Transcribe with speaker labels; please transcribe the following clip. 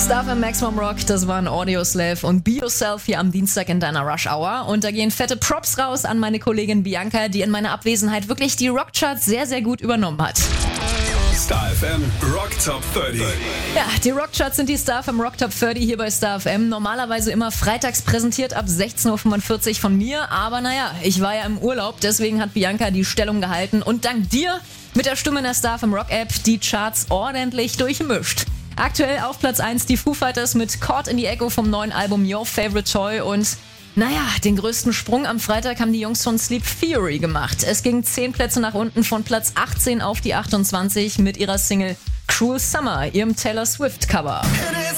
Speaker 1: StarFM Maximum Rock, das waren Audioslave und Be Yourself hier am Dienstag in deiner Rush Hour. Und da gehen fette Props raus an meine Kollegin Bianca, die in meiner Abwesenheit wirklich die Rockcharts sehr, sehr gut übernommen hat.
Speaker 2: StarFM Rock Top 30.
Speaker 1: Ja, die Rockcharts sind die StarFM Rock Top 30 hier bei StarFM. Normalerweise immer freitags präsentiert ab 16.45 Uhr von mir. Aber naja, ich war ja im Urlaub, deswegen hat Bianca die Stellung gehalten. Und dank dir mit der Stimme in der StarFM Rock App die Charts ordentlich durchmischt. Aktuell auf Platz 1 die Foo Fighters mit Caught in the Echo vom neuen Album Your Favorite Toy und naja, den größten Sprung am Freitag haben die Jungs von Sleep Theory gemacht. Es ging 10 Plätze nach unten von Platz 18 auf die 28 mit ihrer Single Cruel Summer, ihrem Taylor Swift Cover.